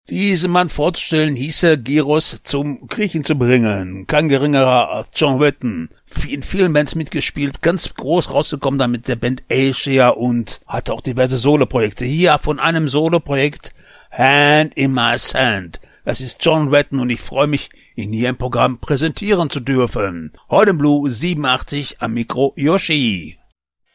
Diesen Mann vorzustellen, hieße Gyros zum Kriechen zu bringen. Kein geringerer als John Wetton. In vielen Bands mitgespielt, ganz groß rausgekommen dann mit der Band Asia und hatte auch diverse Soloprojekte. Hier von einem Soloprojekt Hand in My Sand. Das ist John Wetton und ich freue mich, ihn hier im Programm präsentieren zu dürfen. Heute im Blue 87 am Mikro Yoshi.